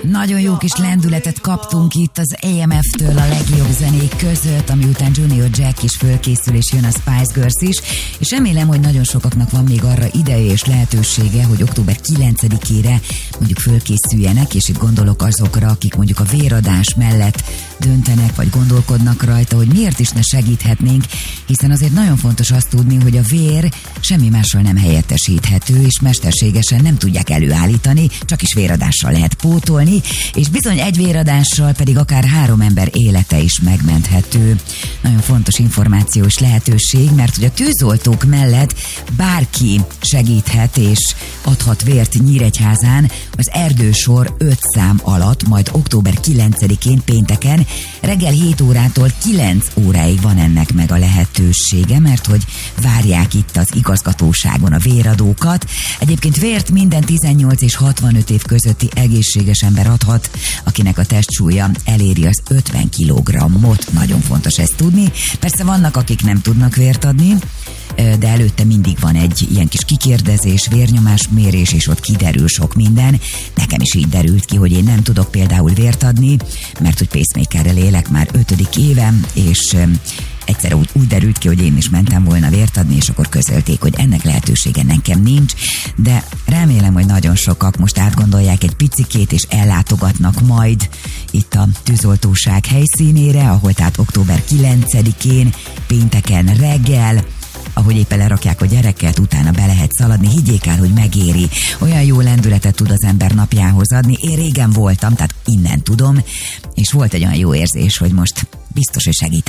Nagyon jó kis lendületet kaptunk itt az EMF-től a legjobb zenék között, ami után Junior Jack is fölkészül, és jön a Spice Girls is, és remélem, hogy nagyon sokaknak van még arra ideje és lehetősége, hogy október 9-ére mondjuk fölkészüljenek, és itt gondolok azokra, akik mondjuk a véradás mellett döntenek, vagy gondolkodnak rajta, hogy miért is ne segíthetnénk, hiszen azért nagyon fontos azt tudni, hogy a vér semmi mással nem helyettesíthető, és mesterségesen nem tudják előállítani, csak is véradással lehet pótolni, és bizony egy véradással pedig akár 3 ember élete is megmenthető. Nagyon fontos információs lehetőség, mert hogy a tűzoltók mellett bárki segíthet és adhat vért Nyíregyházán az Erdősor 5 szám alatt, majd október 9-én pénteken reggel 7 órától 9 óráig van ennek meg a lehetősége, mert hogy várják itt az igazgatóságon a véradókat. Egyébként vért minden 18 és 65 év közötti egészséges ember adhat, akinek a testsúlya eléri az 50 kg-ot. Nagyon fontos ezt tudni. Persze vannak, akik nem tudnak vért adni, de előtte mindig van egy ilyen kis kikérdezés, vérnyomásmérés, és ott kiderül sok minden. Nekem is így derült ki, hogy én nem tudok például vért adni, mert hogy pacemakerrel élek már 5. évem, és egyszer úgy derült ki, hogy én is mentem volna vért adni, és akkor közölték, hogy ennek lehetősége nekem nincs, de remélem, hogy nagyon sokak most átgondolják egy picikét, és ellátogatnak majd itt a tűzoltóság helyszínére, ahol tehát október 9-én pénteken reggel, ahogy éppen lerakják a gyereket, utána be lehet szaladni, higgyék el, hogy megéri. Olyan jó lendületet tud az ember napjához adni. Én régen voltam, tehát innen tudom, és volt egy olyan jó érzés, hogy most biztos, hogy segít